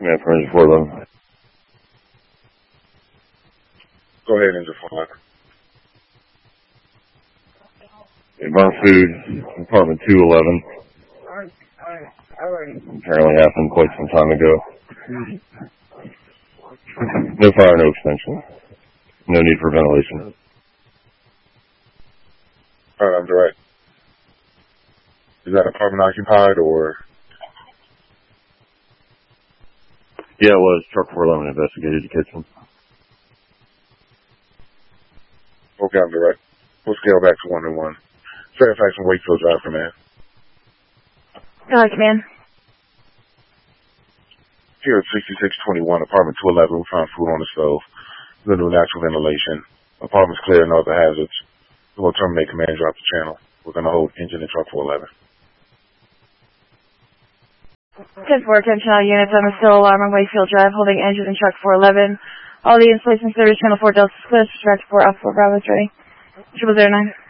Command for engine 411. Go ahead, engine 411. Advanced food, apartment 211. Apparently happened quite some time ago. No fire, no extension. No need for ventilation. Alright, I'm direct. Is that apartment occupied or? Yeah, it was. Truck 411 investigated the kitchen. Okay, I'm direct. We'll scale back to 1-1. Fairfax and Wakefield Drive, command. Command. Here at 6621, apartment 211, we found food on the stove. Little natural ventilation. Apartment's clear, no other hazards. We'll terminate command, drop the channel. We're going to hold engine and truck 411. 10-4, attention all units. I'm still alarm on Wakefield Drive, holding engine and truck 411. All the installation service, channel 4 Delta Swift, track 4 Alpha 4 Bravo 3. 0009.